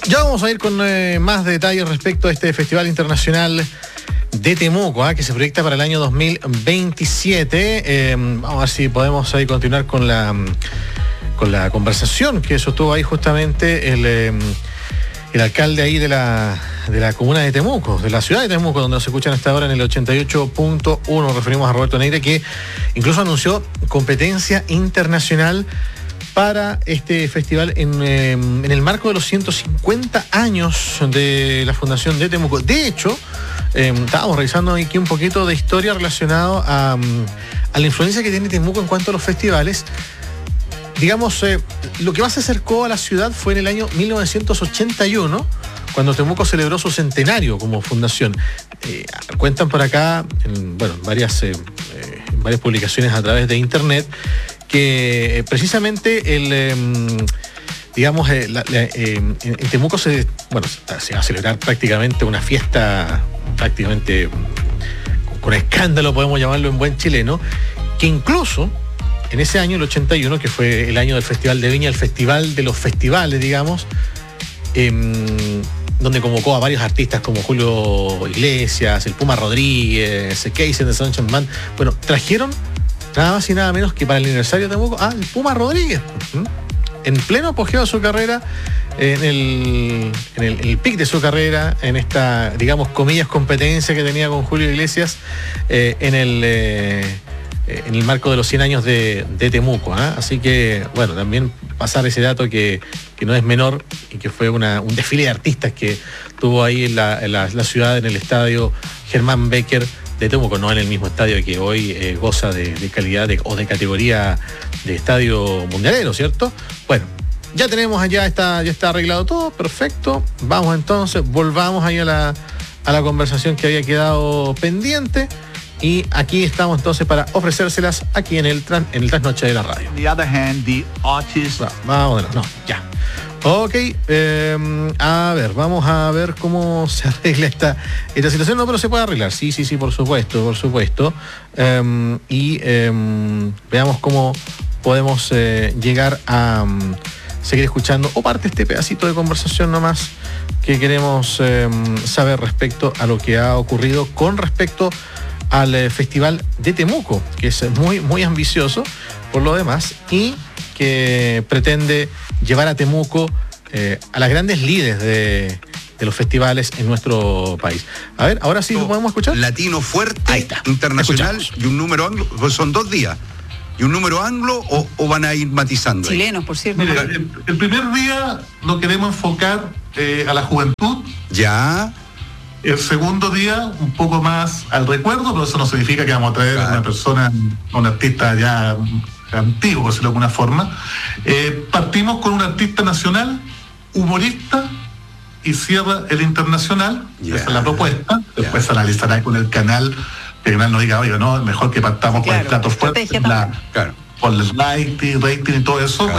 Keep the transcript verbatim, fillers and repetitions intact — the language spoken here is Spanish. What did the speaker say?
Ya vamos a ir con eh, más detalles respecto a este Festival Internacional de Temuco, ¿eh? que se proyecta para el año dos mil veintisiete. Eh, vamos a ver si podemos ahí continuar con la, con la conversación que sostuvo ahí justamente el, eh, el alcalde ahí de la, de la comuna de Temuco, de la ciudad de Temuco, donde nos escuchan hasta ahora en el ochenta y ocho punto uno. Nos referimos a Roberto Neire, que incluso anunció competencia internacional para este festival en, eh, en el marco de los ciento cincuenta años de la fundación de Temuco. De hecho, eh, estábamos revisando aquí un poquito de historia relacionado a, a la influencia que tiene Temuco en cuanto a los festivales. Digamos, eh, lo que más se acercó a la ciudad fue en el año mil novecientos ochenta y uno, cuando Temuco celebró su centenario como fundación. Eh, cuentan por acá, en, bueno, varias, eh, eh, varias publicaciones a través de internet, que eh, precisamente el, eh, digamos, eh, la, la, eh, en, en Temuco se, bueno, se va a celebrar prácticamente una fiesta, prácticamente con, con escándalo, podemos llamarlo en buen chileno, que incluso en ese año, el ochenta y uno, que fue el año del Festival de Viña, el festival de los festivales, digamos, eh, donde convocó a varios artistas como Julio Iglesias, el Puma Rodríguez, Casey and the Sunshine Band. Bueno, trajeron nada más y nada menos que para el aniversario de Temuco, ah, el Puma Rodríguez, ¿Mm? en pleno apogeo de su carrera, en el, en el, en el pic de su carrera, en esta, digamos, comillas, competencia que tenía con Julio Iglesias, eh, en el eh, en el marco de los cien años de, de Temuco, ¿eh? Así que, bueno, también pasar ese dato que, que no es menor y que fue una, un desfile de artistas que tuvo ahí en la, en la, la ciudad, en el estadio Germán Becker de Temuco, no en el mismo estadio que hoy eh, goza de, de calidad de, o de categoría de estadio mundialero, ¿cierto? Bueno, ya tenemos allá, está, ya está arreglado todo, perfecto. Vamos entonces, volvamos ahí a la, a la conversación que había quedado pendiente. Y aquí estamos entonces para ofrecérselas aquí en el, tran, en el Trasnoche de la Radio. On the other hand, the artist... No, vamos, no, ya. Ok, eh, a ver, vamos a ver cómo se arregla esta, esta situación. No, pero se puede arreglar, sí, sí, sí, por supuesto, por supuesto. Eh, y eh, veamos cómo podemos eh, llegar a um, seguir escuchando o parte de este pedacito de conversación nomás que queremos eh, saber respecto a lo que ha ocurrido con respecto al eh, Festival de Temuco, que es muy, muy ambicioso por lo demás y que pretende llevar a Temuco eh, a las grandes líderes de, de los festivales en nuestro país. A ver, ahora sí lo podemos escuchar. Latino fuerte, ahí está, internacional. Escuchamos. Y un número anglo, pues son dos días. ¿Y un número anglo o, o van a ir matizando? Chilenos, por cierto. Mira, el, el primer día lo queremos enfocar eh, a la juventud. Ya. El segundo día, un poco más al recuerdo, pero eso no significa que vamos a traer claro. a una persona, a un artista ya antiguo, por decirlo de alguna forma. Eh, partimos con un artista nacional, humorista, y cierra el internacional. Yeah. Esa es la propuesta. Después yeah. se analizará con el canal, que el canal nos diga, oye, no, mejor que partamos claro. con el plato fuerte, la, claro. por el rating, rating y todo eso. Claro.